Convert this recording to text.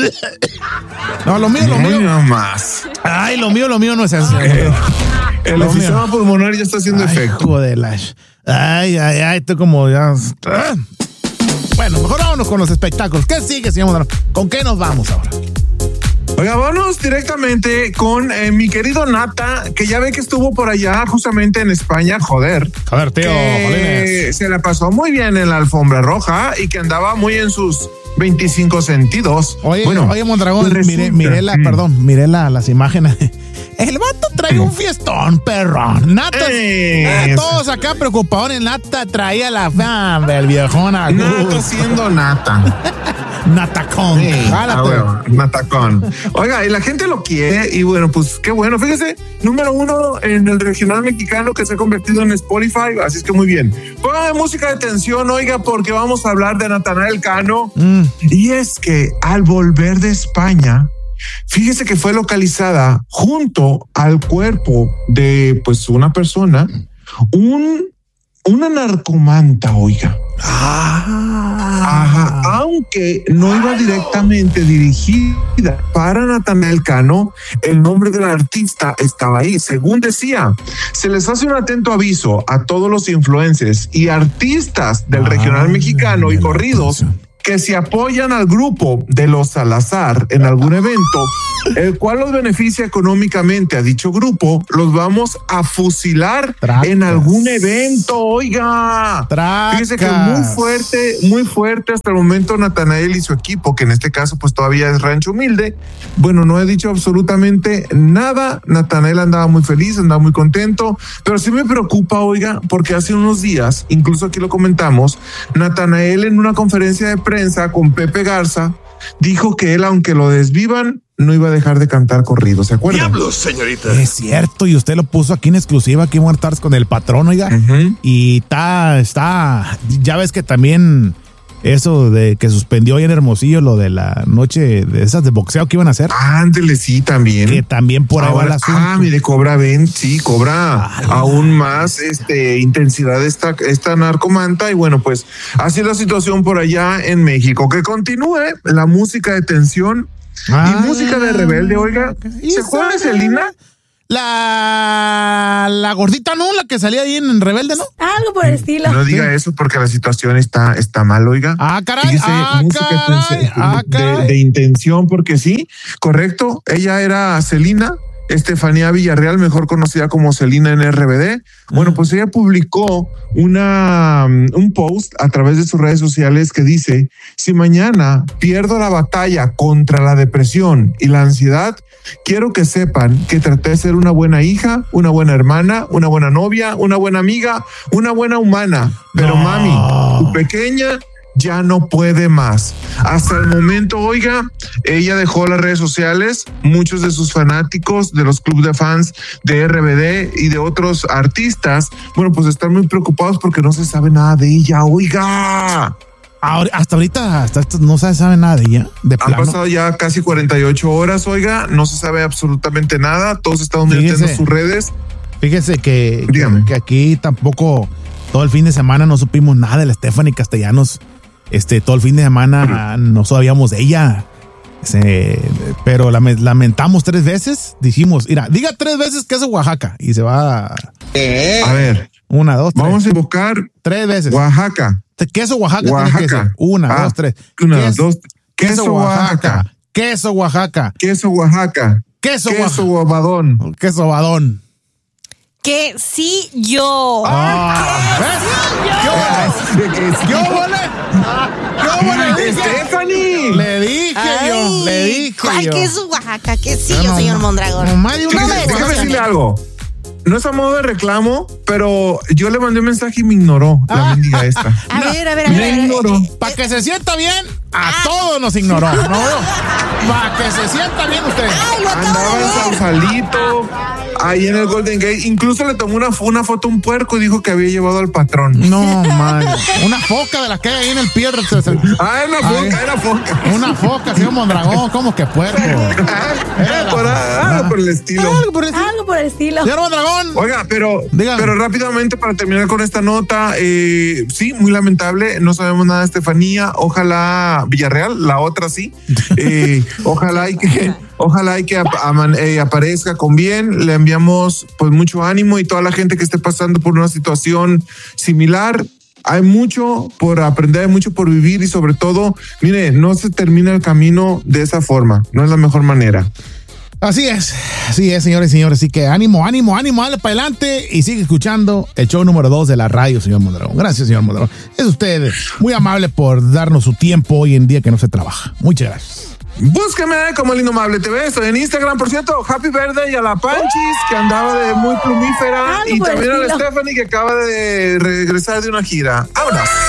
No, lo mío. No más. Ay, lo mío no es eso. El sistema pulmonar ya está haciendo efecto. Joder, estoy como ya. Bueno, mejor vámonos con los espectáculos. ¿Qué sigue, señor Mondragón? ¿Con qué nos vamos ahora? Oiga, vámonos directamente con mi querido Nata, que ya ve que estuvo por allá justamente en España, joder, tío, se la pasó muy bien en la alfombra roja y que andaba muy en sus 25 sentidos. Oye, Mondragón, miré las imágenes. El vato trae un fiestón, perro. Nata, todos acá preocupados. Nata traía la el viejona. Nata siendo Nata. Natacón. Sí, Natacón. Oiga, y la gente lo quiere y bueno, pues qué bueno. Fíjese, número 1 en el regional mexicano que se ha convertido en Spotify, así es que muy bien. Póngame música de tensión, oiga, porque vamos a hablar de Natanael Cano. Y es que al volver de España, fíjese que fue localizada junto al cuerpo de pues una persona, una narcomanta, oiga. Ajá, aunque no iba directamente dirigida para Natanael Cano, el nombre del artista estaba ahí. Según decía, se les hace un atento aviso a todos los influencers y artistas del regional mexicano y corridos que si apoyan al grupo de los Salazar en algún evento, el cual los beneficia económicamente a dicho grupo, los vamos a fusilar en algún evento, oiga. Fíjese que muy fuerte hasta el momento Natanael y su equipo, que en este caso pues todavía es Rancho Humilde. Bueno, no he dicho absolutamente nada. Natanael andaba muy feliz, andaba muy contento, pero sí me preocupa, oiga, porque hace unos días, incluso aquí lo comentamos, Natanael en una conferencia de prensa con Pepe Garza dijo que él, aunque lo desvivan, no iba a dejar de cantar corrido, ¿se acuerdan? ¡Diablos, señorita! Es cierto, y usted lo puso aquí en exclusiva, aquí en Buenas Tardes con el patrón, oiga. Y está, ya ves que también eso de que suspendió hoy en Hermosillo lo de la noche de esas de boxeo que iban a hacer. Ándele, sí, también. Que también por ahí va el asunto. Mire, cobra aún más intensidad esta narcomanta. Y bueno, pues así es la situación por allá en México. Que continúe la música de tensión y música de rebelde, oiga. ¿Se acuerda de Selena? La gordita, ¿no? La que salía ahí en Rebelde, ¿no? Algo por el estilo. No diga eso porque la situación está mal, oiga. Caray. Fíjese, música de intención, porque sí, correcto. Ella era Selena Estefanía Villarreal, mejor conocida como Selena en RBD. Bueno, pues ella publicó un post a través de sus redes sociales que dice: si mañana pierdo la batalla contra la depresión y la ansiedad, quiero que sepan que traté de ser una buena hija, una buena hermana, una buena novia, una buena amiga, una buena humana. Pero mami, tu pequeña ya no puede más. Hasta el momento, oiga, ella dejó las redes sociales. Muchos de sus fanáticos de los clubes de fans de RBD y de otros artistas, bueno, pues están muy preocupados porque no se sabe nada de ella, oiga. Hasta ahorita no se sabe nada de ella. Han pasado ya casi 48 horas, oiga, no se sabe absolutamente nada. Todos estamos metiendo en sus redes. Fíjese que aquí tampoco todo el fin de semana no supimos nada de la Stephanie Castellanos. Todo el fin de semana no sabíamos de ella. Pero lamentamos 3 veces. Dijimos, mira, diga 3 veces queso Oaxaca y se va. A ver. 1, 2, 3. Vamos a invocar 3 veces. Oaxaca. Queso Oaxaca. 1, 2, 3. 1, 2. Queso Oaxaca. Queso Oaxaca. Queso Oaxaca. Queso Obadón. Queso Obadón. Que sí yo. ¿Yo volé? Stephanie. Le dije ¿Cuál queso Oaxaca? Que sí yo, señor Mondragón. Déjame decirle algo. No es a modo de reclamo, pero yo le mandé un mensaje y me ignoró la mendiga esta. A ver. Me ignoró. Para que se sienta bien, a todos nos ignoró. No, para que se sienta bien usted. Andaba en Sausalito, ahí en el Golden Gate. Incluso le tomó una foto a un puerco y dijo que había llevado al patrón. No, man. Una foca de las que hay ahí en el pier. Era foca. Una foca, señor Mondragón. ¿Cómo que puerco? Algo por el estilo. Algo por el estilo. Señor Mondragón. Oiga, pero rápidamente para terminar con esta nota, sí, muy lamentable. No sabemos nada de Estefanía. Ojalá Villarreal, la otra sí. Ojalá y que aparezca con bien. Le enviamos pues mucho ánimo y toda la gente que esté pasando por una situación similar. Hay mucho por aprender, hay mucho por vivir y sobre todo, mire, no se termina el camino de esa forma. No es la mejor manera. Así es, señores y señores. Así que ánimo, dale para adelante y sigue escuchando el show número 2 de la radio, señor Mondragón. Gracias, señor Mondragón. Es usted muy amable por darnos su tiempo hoy en día que no se trabaja. Muchas gracias. Búsqueme como El Indomable TV. Estoy en Instagram, por cierto. Happy Birthday a la Panchis, que andaba de muy plumífera. Y también a la Stephanie, que acaba de regresar de una gira. ¡Vámonos!